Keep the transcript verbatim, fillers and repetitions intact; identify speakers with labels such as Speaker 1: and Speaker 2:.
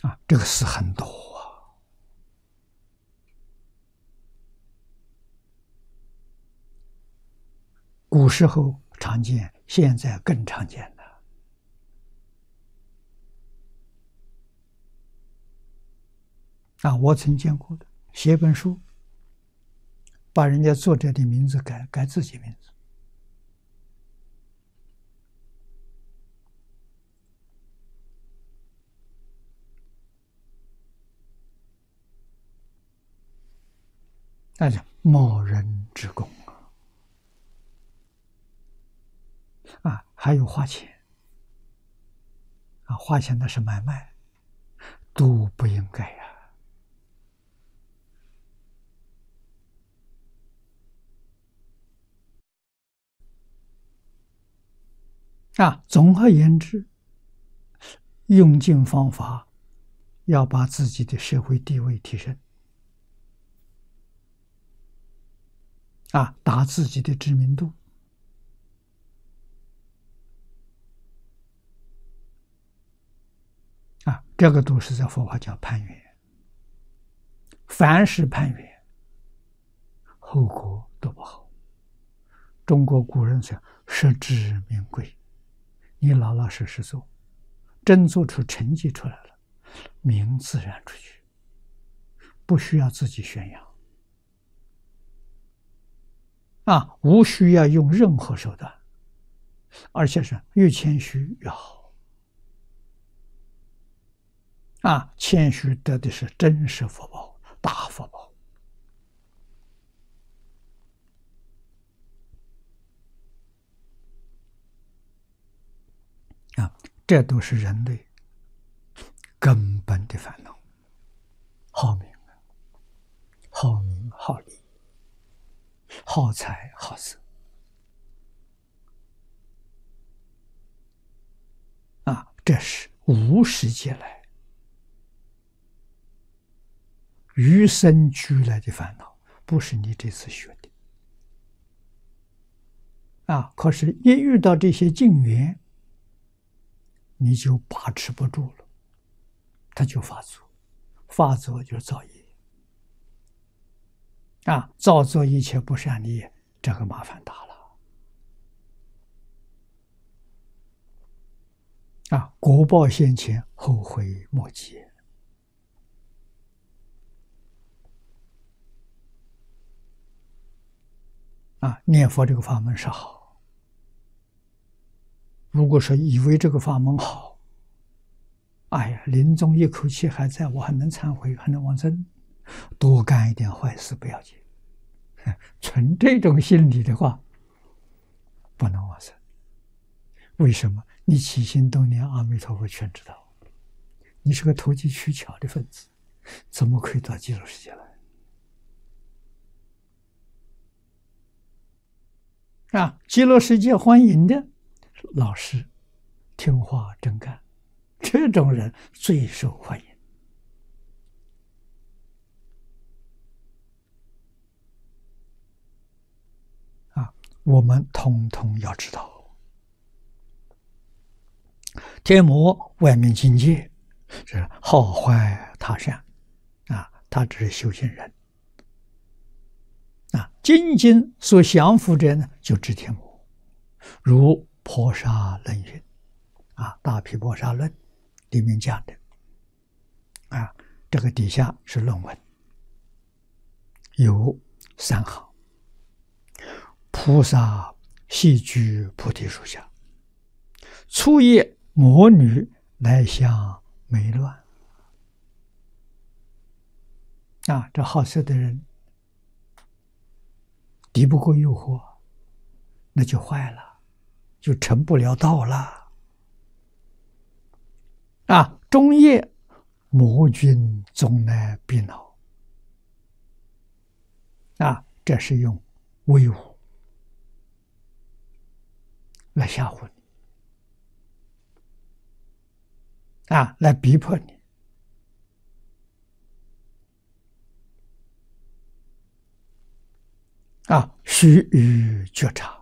Speaker 1: 啊，这个事很多啊。古时候常见，现在更常见了。啊，我曾见过的，写本书，把人家作者的名字改改自己名字。那叫冒人之功啊！啊，还有花钱啊，花钱那是买卖，都不应该呀。啊，总而言之，用尽方法，要把自己的社会地位提升，啊，打自己的知名度。啊，这个都是在佛法叫攀缘。凡是攀缘，后果都不好。中国古人讲“实至名归”，你老老实实做，真做出成绩出来了，名自然出去，不需要自己宣扬。啊，无需要用任何手段，而且是越谦虚越好。啊，谦虚得的是真实福报，大福报。啊，这都是人类根本的烦恼：好名、好名、好利、好财、好色。啊，这是无始劫来与生俱来的烦恼，不是你这次学的。啊，可是，一遇到这些境缘，你就把持不住了，它就发作，发作就造业。啊，造作一切不善的业，这个麻烦大了。啊，果报现前，后悔莫及。啊，念佛这个法门是好。如果说以为这个法门好，哎呀，临终一口气还在，我还能忏悔，还能往生，多干一点坏事不要紧。存这种心理的话，不能往生。为什么？你起心动念，阿弥陀佛全知道。你是个投机取巧的分子，怎么可以到极乐世界来？啊，极乐世界欢迎的老实、听话、真干，这种人最受欢迎。啊，我们统统要知道，天魔外面境界是好坏他善，啊，他只是修行人。啊，精进所降伏者呢，就知天魔，如《婆沙论云》啊，《大毗婆沙论》里面讲的。啊，这个底下是论文，有三行：菩萨悉居菩提树下，初夜魔女来相美乱。啊，这好色的人敌不过诱惑，那就坏了，就成不了道了。啊，中夜魔君总来逼恼。啊，这是用威武来吓唬你，啊，来逼迫你。啊，须臾觉察，